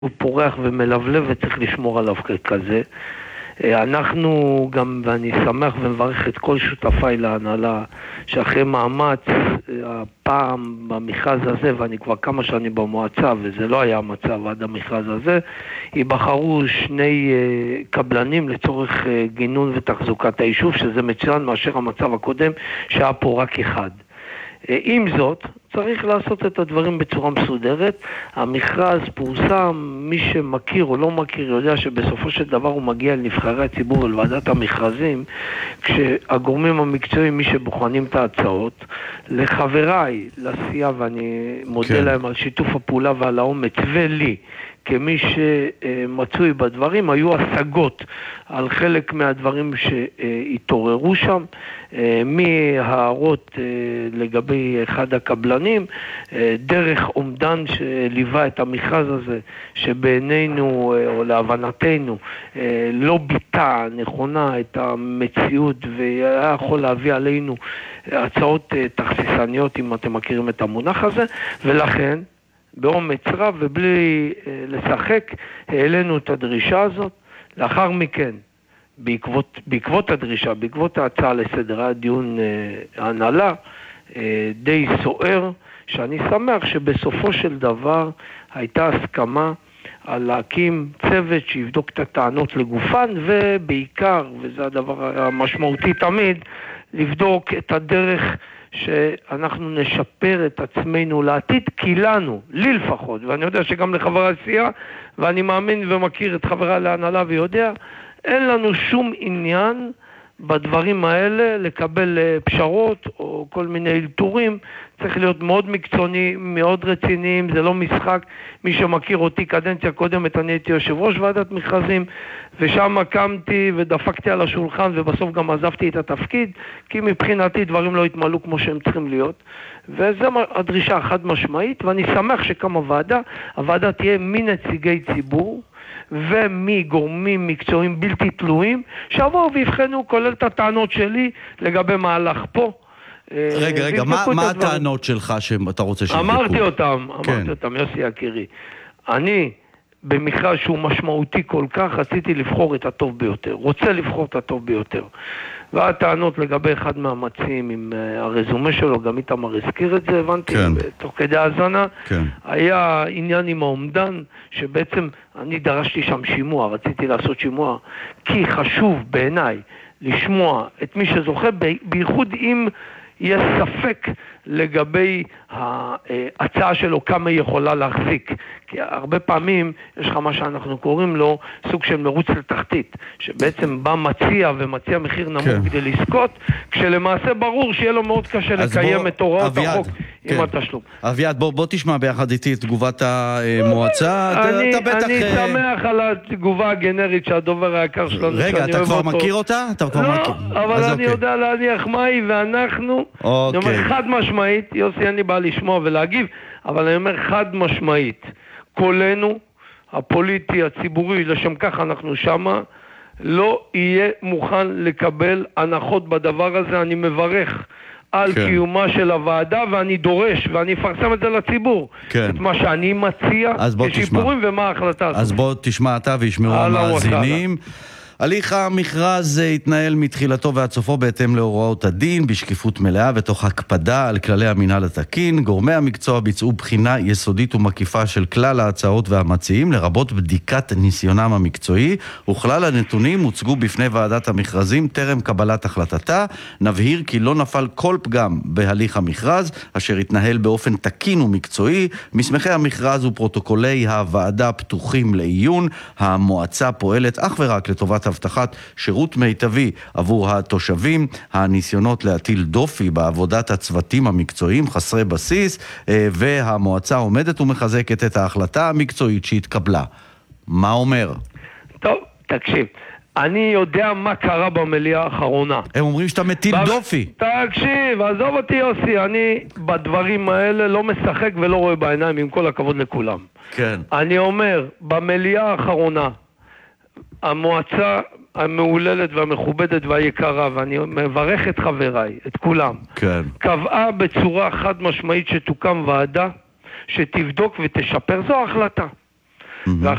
הוא פורח ומלבלב וצריך לשמור עליו כזה. אנחנו גם, ואני שמח ומברך את כל שותפיי להנהלה, שאחרי מאמץ, הפעם במכרז הזה, ואני כבר כמה שנים במועצה, וזה לא היה המצב עד המכרז הזה, ייבחרו שני קבלנים לצורך גינון ותחזוקת היישוב, שזה מצוין מאשר המצב הקודם, שהיה פה רק אחד. עם זאת, צריך לעשות את הדברים בצורה מסודרת. המכרז פורסם, מי שמכיר או לא מכיר יודע שבסופו של דבר הוא מגיע לנבחרי הציבור ולוועדת המכרזים, כשהגורמים המקצועיים, מי שבוחנים את ההצעות, לחבריי, לסיעה, ואני מודה להם על שיתוף הפעולה ועל האומץ, ולי, כמי שמצוי בדברים, היו השגות על חלק מהדברים שהתעוררו שם, מהערות לגבי אחד הקבלנים, דרך אומדן שליווה את המכרז הזה, שבעינינו או להבנתנו לא ביטא נכונה את המציאות, והיה יכול להביא עלינו הצעות תכסיסניות, אם אתם מכירים את המונח הזה, ולכן באומץ רב ובלי לשחק העלינו את הדרישה הזאת. לאחר מכן, בעקבות הדרישה, בעקבות ההצעה לסדר, היה דיון הנהלה די סוער, שאני שמח שבסופו של דבר הייתה הסכמה על להקים צוות שיבדוק את הטענות לגופן, ובעיקר, וזה הדבר המשמעותי תמיד, לבדוק את הדרך שאנחנו נשפר את עצמנו לעתיד, כי לנו, לי לפחות, ואני יודע שגם לחברי הסיעה, ואני מאמין ומכיר את חברי להנהלה ויודע, אין לנו שום עניין בדברים האלה לקבל פשרות או כל מיני אלתורים. צריך להיות מאוד מקצועני, מאוד רציניים, זה לא משחק. מי שמכיר אותי קדנציה קודמת, אני הייתי יושב ראש ועדת מכרזים, ושם קמתי ודפקתי על השולחן, ובסוף גם עזבתי את התפקיד, כי מבחינתי דברים לא התמלאו כמו שהם צריכים להיות, וזו הדרישה החד משמעית, ואני שמח שקמה ועדה. הוועדה תהיה מנציגי ציבור, ומגורמים מקצועיים בלתי תלויים, שעברו ויבחנו כולל את הטענות שלי לגבי מהלך פה. רגע, מה הטענות שלך שאתה רוצה שיבדקו? אמרתי אותם, יוסי יקירי. אני, במכרז שהוא משמעותי כל כך, רציתי לבחור את הטוב ביותר, רוצה לבחור את הטוב ביותר. והטענות לגבי אחד מהמציעים עם הרזומה שלו, גם איתמר הזכיר את זה, הבנתי, תוך כדי הזנה, היה עניין עם האומדן, שבעצם אני דרשתי שם שימוע, רציתי לעשות שימוע, כי חשוב בעיניי לשמוע את מי שזוכה, בייחוד אם יש ספק לגבי ההצעה שלו, כמה היא יכולה להחזיק. כי הרבה פעמים יש לך מה שאנחנו קוראים לו סוג של מרוץ לתחתית, שבעצם בא מציע ומציע מחיר נמוך כדי לזכות, כשלמעשה ברור שיהיה לו מאוד קשה לקיים את הוראות החוק עם התשלום. אביעד, בוא תשמע ביחד איתי את תגובת המועצה. אני שמח על התגובה הגנרית שהדובר היקר שלנו. רגע, אתה כבר מכיר אותה? לא, אבל אני יודע להניח מהי, ואנחנו, אני אומר חד משמעית, יוסי, אני בא לשמוע ולהגיב, אבל אני אומר חד משמעית, קולנו הפוליטי, הציבורי, לשם כך אנחנו שמה, לא יהיה מוכן לקבל הנחות בדבר הזה. אני מברך על קיומה של הוועדה, ואני דורש, ואני אפרסם את זה לציבור, את מה שאני מציע כשיפורים ומה ההחלטה הזאת. אז בוא תשמע אתה וישמעו המאזינים. הליך המכרז התנהל מתחילתו ועד סופו בהתאם להוראות הדין, בשקיפות מלאה ותוך הקפדה על כללי המינהל התקין. גורמי המקצוע ביצעו בחינה יסודית ומקיפה של כלל ההצעות והמציעים, לרבות בדיקת ניסיונם המקצועי, וכלל הנתונים הוצגו בפני ועדת המכרזים טרם קבלת החלטתה. נבהיר כי לא נפל כל פגם בהליך המכרז, אשר התנהל באופן תקין ומקצועי. מסמכי המכרז ופרוטוקולי הוועדה פתוחים לעיון. המועצה פועלת אך ורק לטובת הבטחת שירות מיטבי עבור התושבים. הניסיונות להטיל דופי בעבודת הצוותים המקצועיים חסרי בסיס, והמועצה עומדת ומחזקת את ההחלטה המקצועית שהתקבלה. מה אומר? טוב, תקשיב. אני יודע מה קרה במליאה האחרונה. הם אומרים שאתה מטיל דופי. תקשיב, עזוב אותי יוסי, אני בדברים האלה לא משחק ולא רואה בעיניים, עם כל הכבוד לכולם. כן. אני אומר, במליאה האחרונה, המועצה המעוללת והמכובדת והיקרה, ואני מברך את חבריי, את כולם, קבעה בצורה חד משמעית שתוקם ועדה שתבדוק ותשפר. זו ההחלטה. ועכשיו